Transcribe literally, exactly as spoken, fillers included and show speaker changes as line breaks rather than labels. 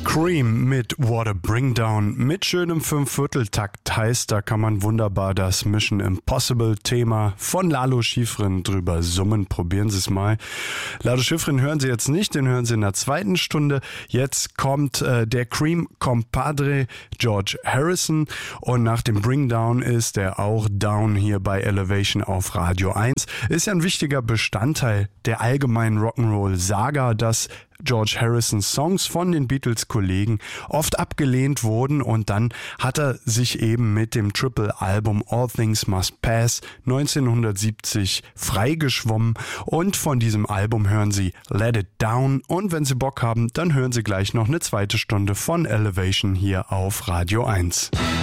Cream mit What a Bring Down mit schönem Fünfvierteltakt heißt, da kann man wunderbar das Mission Impossible Thema von Lalo Schifrin drüber summen. Probieren Sie es mal. Lalo Schifrin hören Sie jetzt nicht, den hören Sie in der zweiten Stunde. Jetzt kommt äh, der Cream Compadre George Harrison und nach dem Bring Down ist er auch down hier bei Elevation auf Radio eins. Ist ja ein wichtiger Bestandteil der allgemeinen Rock'n'Roll-Saga, dass George Harrisons Songs von den Beatles-Kollegen oft abgelehnt wurden und dann hat er sich eben mit dem Triple-Album All Things Must Pass neunzehnhundertsiebzig freigeschwommen und von diesem Album hören Sie Let It Down und wenn Sie Bock haben, dann hören Sie gleich noch eine zweite Stunde von Elevation hier auf Radio eins.